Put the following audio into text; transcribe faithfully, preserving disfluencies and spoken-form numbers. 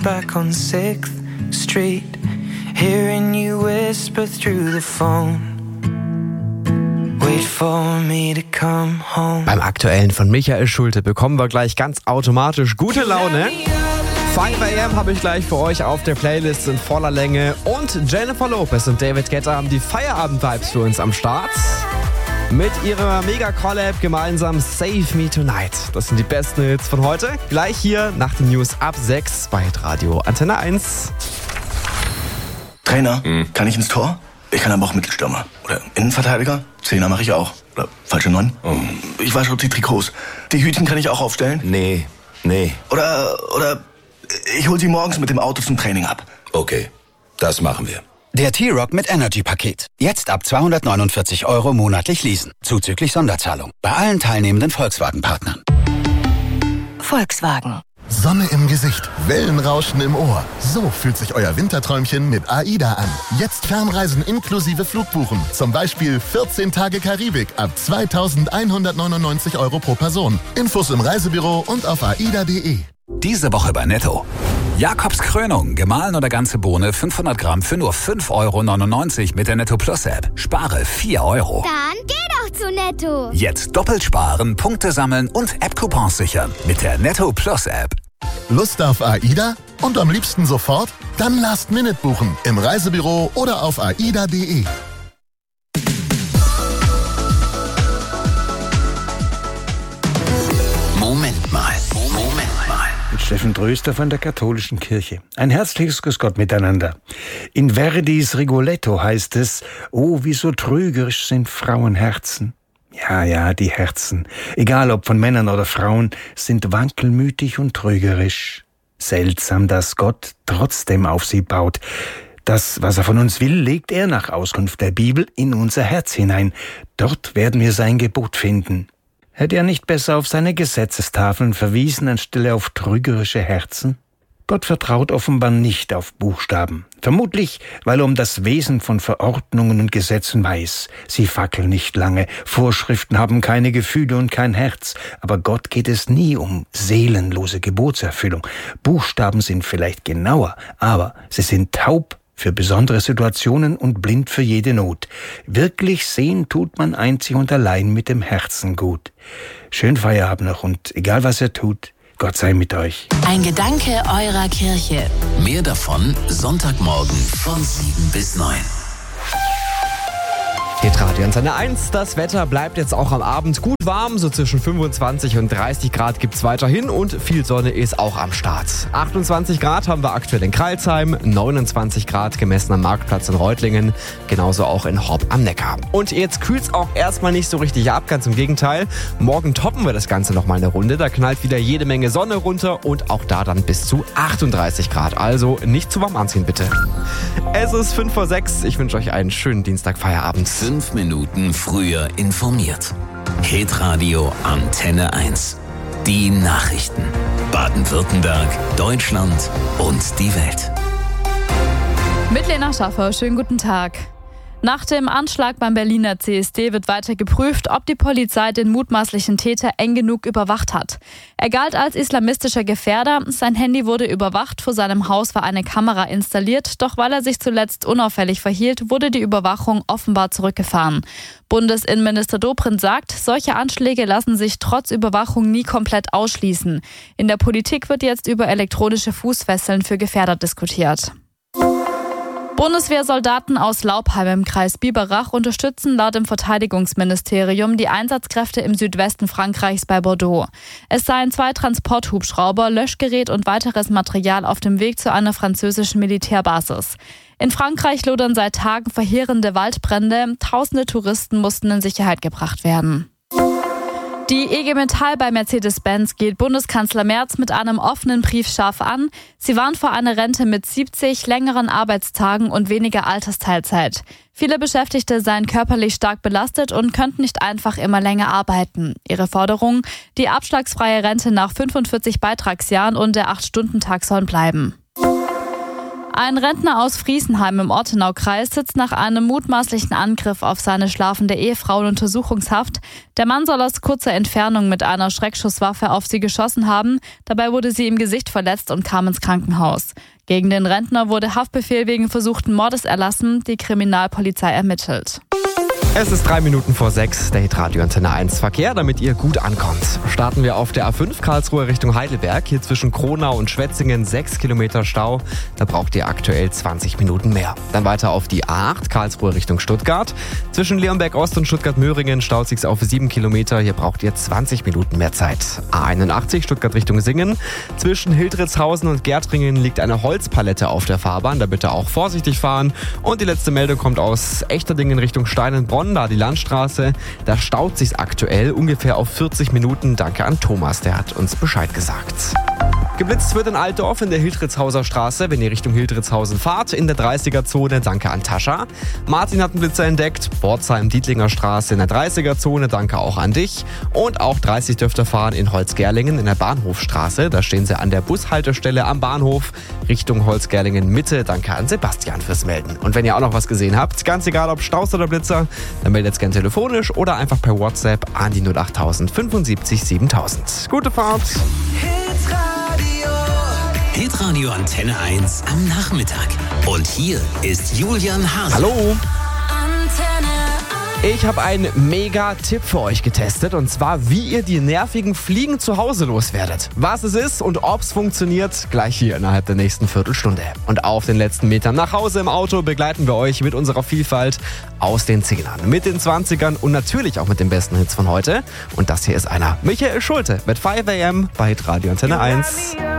back on sixth Street, hearing you whisper through the phone. Wait for me to come home. Beim Aktuellen von Michael Schulte bekommen wir gleich ganz automatisch gute Laune. five a.m. habe ich gleich für euch auf der Playlist in voller Länge. Und Jennifer Lopez und David Guetta haben die Feierabend-Vibes für uns am Start. Mit ihrer Mega-Collab gemeinsam Save Me Tonight. Das sind die besten Hits von heute. Gleich hier nach den News ab sechs bei Radio Antenne eins. Trainer, mhm. kann ich ins Tor? Ich kann aber auch Mittelstürmer. Oder Innenverteidiger? Zehner mache ich auch. Oder falsche Neun? Oh. Ich wasche die Trikots. Die Hütchen kann ich auch aufstellen? Nee, nee. Oder, oder ich hol sie morgens mit dem Auto zum Training ab. Okay, das machen wir. Der T-Rock mit Energy-Paket. Jetzt ab zweihundertneunundvierzig Euro monatlich leasen. Zuzüglich Sonderzahlung. Bei allen teilnehmenden Volkswagen-Partnern. Volkswagen. Sonne im Gesicht, Wellenrauschen im Ohr. So fühlt sich euer Winterträumchen mit AIDA an. Jetzt Fernreisen inklusive Flugbuchen. Zum Beispiel vierzehn Tage Karibik ab zweitausendeinhundertneunundneunzig Euro pro Person. Infos im Reisebüro und auf aida punkt de. Diese Woche bei Netto. Jakobs Krönung, gemahlen oder ganze Bohne, fünfhundert Gramm für nur fünf Euro neunundneunzig mit der Netto Plus App. Spare vier Euro. Dann geh doch zu Netto. Jetzt doppelt sparen, Punkte sammeln und App-Coupons sichern mit der Netto Plus App. Lust auf AIDA? Und am liebsten sofort? Dann Last Minute buchen im Reisebüro oder auf aida punkt de. Moment mal, Moment mal. Mit Steffen Tröster von der Katholischen Kirche. Ein herzliches Grüß Gott miteinander. In Verdis Rigoletto heißt es: Oh, wie so trügerisch sind Frauenherzen. Ja, ja, die Herzen, egal ob von Männern oder Frauen, sind wankelmütig und trügerisch. Seltsam, dass Gott trotzdem auf sie baut. Das, was er von uns will, legt er nach Auskunft der Bibel in unser Herz hinein. Dort werden wir sein Gebot finden. Hätte er nicht besser auf seine Gesetzestafeln verwiesen, anstelle auf trügerische Herzen? Gott vertraut offenbar nicht auf Buchstaben. Vermutlich, weil er um das Wesen von Verordnungen und Gesetzen weiß. Sie fackeln nicht lange, Vorschriften haben keine Gefühle und kein Herz. Aber Gott geht es nie um seelenlose Gebotserfüllung. Buchstaben sind vielleicht genauer, aber sie sind taub für besondere Situationen und blind für jede Not. Wirklich sehen tut man einzig und allein mit dem Herzen gut. Schönen Feierabend noch und egal was ihr tut, Gott sei mit euch. Ein Gedanke eurer Kirche. Mehr davon Sonntagmorgen von sieben bis neun. Hier Radio Antenne eins. Das Wetter bleibt jetzt auch am Abend gut warm. So zwischen fünfundzwanzig und dreißig Grad gibt's weiterhin und viel Sonne ist auch am Start. achtundzwanzig Grad haben wir aktuell in Crailsheim, neunundzwanzig Grad gemessen am Marktplatz in Reutlingen, genauso auch in Horb am Neckar. Und jetzt kühlt's auch erstmal nicht so richtig ab, ganz im Gegenteil. Morgen toppen wir das Ganze nochmal eine Runde. Da knallt wieder jede Menge Sonne runter und auch da dann bis zu achtunddreißig Grad. Also nicht zu warm anziehen, bitte. Es ist fünf vor sechs. Ich wünsche euch einen schönen Dienstagfeierabend. Fünf Minuten früher informiert. Hitradio Antenne eins. Die Nachrichten. Baden-Württemberg, Deutschland und die Welt. Mit Lena Schaffer, schönen guten Tag. Nach dem Anschlag beim Berliner C S D wird weiter geprüft, ob die Polizei den mutmaßlichen Täter eng genug überwacht hat. Er galt als islamistischer Gefährder, sein Handy wurde überwacht, vor seinem Haus war eine Kamera installiert, doch weil er sich zuletzt unauffällig verhielt, wurde die Überwachung offenbar zurückgefahren. Bundesinnenminister Dobrindt sagt, solche Anschläge lassen sich trotz Überwachung nie komplett ausschließen. In der Politik wird jetzt über elektronische Fußfesseln für Gefährder diskutiert. Bundeswehrsoldaten aus Laubheim im Kreis Biberach unterstützen laut dem Verteidigungsministerium die Einsatzkräfte im Südwesten Frankreichs bei Bordeaux. Es seien zwei Transporthubschrauber, Löschgerät und weiteres Material auf dem Weg zu einer französischen Militärbasis. In Frankreich lodern seit Tagen verheerende Waldbrände. Tausende Touristen mussten in Sicherheit gebracht werden. Die I G Metall bei Mercedes-Benz geht Bundeskanzler Merz mit einem offenen Brief scharf an. Sie warnt vor einer Rente mit siebzig, längeren Arbeitstagen und weniger Altersteilzeit. Viele Beschäftigte seien körperlich stark belastet und könnten nicht einfach immer länger arbeiten. Ihre Forderung: die abschlagsfreie Rente nach fünfundvierzig Beitragsjahren und der acht Stunden Tag sollen bleiben. Ein Rentner aus Friesenheim im Ortenaukreis sitzt nach einem mutmaßlichen Angriff auf seine schlafende Ehefrau in Untersuchungshaft. Der Mann soll aus kurzer Entfernung mit einer Schreckschusswaffe auf sie geschossen haben. Dabei wurde sie im Gesicht verletzt und kam ins Krankenhaus. Gegen den Rentner wurde Haftbefehl wegen versuchten Mordes erlassen. Die Kriminalpolizei ermittelt. Es ist drei Minuten vor sechs, der Hitradio Antenne eins Verkehr, damit ihr gut ankommt. Starten wir auf der A fünf Karlsruhe Richtung Heidelberg. Hier zwischen Kronau und Schwetzingen sechs Kilometer Stau. Da braucht ihr aktuell zwanzig Minuten mehr. Dann weiter auf die A acht Karlsruhe Richtung Stuttgart. Zwischen Leonberg Ost und Stuttgart-Möhringen staut sich's auf sieben Kilometer. Hier braucht ihr zwanzig Minuten mehr Zeit. A einundachtzig Stuttgart Richtung Singen. Zwischen Hildritzhausen und Gärtringen liegt eine Holzpalette auf der Fahrbahn. Da bitte auch vorsichtig fahren. Und die letzte Meldung kommt aus Echterdingen Richtung Steinenbronn. Da die Landstraße, da staut sich's aktuell ungefähr auf vierzig Minuten. Danke an Thomas, der hat uns Bescheid gesagt. Geblitzt wird in Altdorf in der Hildritzhauser Straße, wenn ihr Richtung Hildritzhausen fahrt, in der dreißiger-Zone. Danke an Tascha. Martin hat einen Blitzer entdeckt. Borzheim-Dietlinger Straße in der dreißiger-Zone. Danke auch an dich. Und auch dreißig dürft ihr fahren in Holzgerlingen in der Bahnhofstraße. Da stehen sie an der Bushaltestelle am Bahnhof Richtung Holzgerlingen Mitte. Danke an Sebastian fürs Melden. Und wenn ihr auch noch was gesehen habt, ganz egal ob Staus oder Blitzer, dann meldet es gerne telefonisch oder einfach per WhatsApp an die null acht fünfundsiebzig siebentausend. Gute Fahrt! Hitradio Antenne eins am Nachmittag. Und hier ist Julian Hase. Hallo! Ich habe einen Mega-Tipp für euch getestet, und zwar, wie ihr die nervigen Fliegen zu Hause loswerdet. Was es ist und ob es funktioniert, gleich hier innerhalb der nächsten Viertelstunde. Und auf den letzten Metern nach Hause im Auto begleiten wir euch mit unserer Vielfalt aus den Zehnern, mit den Zwanzigern und natürlich auch mit den besten Hits von heute. Und das hier ist einer. Michael Schulte mit five a m bei Radio Antenne eins.